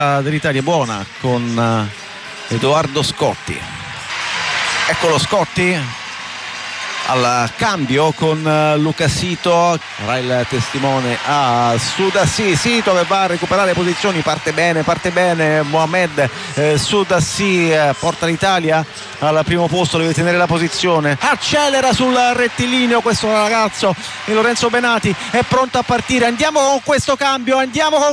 dell'Italia buona con Edoardo Scotti. Eccolo Scotti al cambio con Luca Sito, sarà il testimone a Sudassi. Sito che va a recuperare posizioni, parte bene Mohamed Sudassi, porta l'Italia al primo posto, deve tenere la posizione, accelera sul rettilineo questo ragazzo, e Lorenzo Benati è pronto a partire. Andiamo con questo cambio,